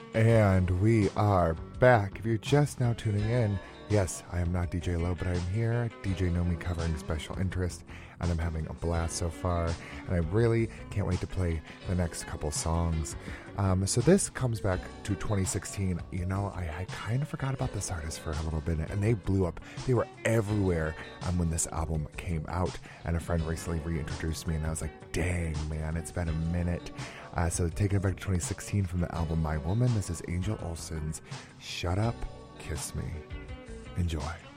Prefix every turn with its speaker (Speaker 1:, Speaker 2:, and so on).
Speaker 1: And we are back. If you're just now tuning in, yes, I am not DJ Low, but I'm here, DJ Nomi, covering special interest, and I'm having a blast so far. And I really can't wait to play the next couple songs. So this comes back to 2016. You know, I kind of forgot about this artist for a little bit, and they blew up. They were everywhere when this album came out. And a friend recently reintroduced me, and I was like, dang, man, it's been a minute. So taking it back to 2016 from the album My Woman, this is Angel Olsen's Shut Up, Kiss Me. Enjoy.